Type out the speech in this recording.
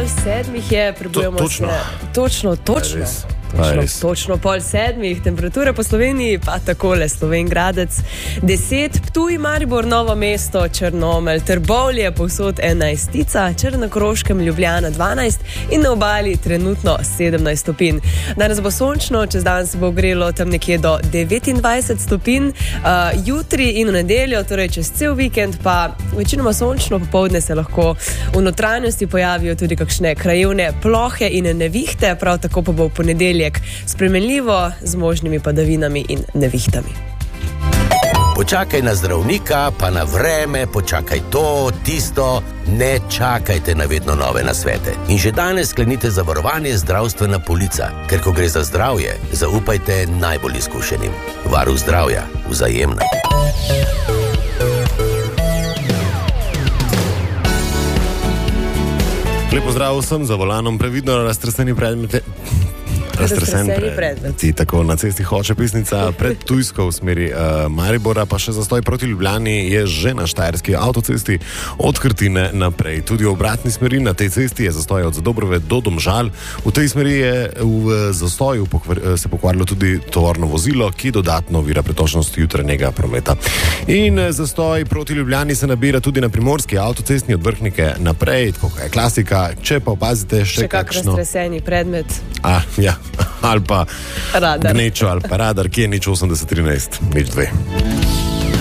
6:30 je, prebujemo točno. Točno 6:30, temperature po Sloveniji pa takole: Slovenj Gradec 10, Ptuj, Maribor, Novo mesto, Črnomelj, Trbovlje, povsod 11, Črnokoroškem, Ljubljana 12 in na obali trenutno 17 stopinj. Danes bo sončno, čez dan se bo ogrelo tam nekje do 29 stopinj, jutri in v nedeljo, torej čez cel vikend, pa večinoma sončno, popoldne se lahko v notranjosti pojavijo tudi kakšne krajevne plohe in nevihte, prav tako pa bo v ponedeljek spremenljivo z možnimi padavinami in nevihtami. Počakaj na zdravnika, pa na vreme, počakaj to, tisto, ne čakajte na vedno nove nasvete. In že danes sklenite zavarovanje zdravstvena polica, ker ko gre za zdravje, zaupajte najbolj izkušenim. Varuh zdravja, Vzajemna. Lepo zdrav vsem, za volanom previdno raztreseni predmeti. Tako na cesti Hoče Pisnica pred Ptujsko v smeri Maribora, pa še zastoj proti Ljubljani je že na štajerski avtocesti od Krtine naprej. Tudi v obratni smeri na tej cesti je zastoj od Zadobrove do Domžal. V tej smeri je v zastoju se pokvarilo tudi tovorno vozilo, ki dodatno ovira pretočnost jutranjega prometa. In zastoj proti Ljubljani se nabira tudi na primorski avtocesti od Vrhnike naprej, tako je klasika. Če pa opazite še kakšno raztreseni predmet. Ali pa radar. Gnečo ali pa radar, ki je 0,8013, 0,2.